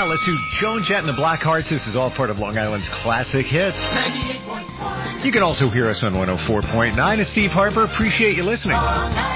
let's do Joan Jett and the Blackhearts. This is all part of Long Island's classic hits. You can also hear us on 104.9. It's Steve Harper. Appreciate you listening.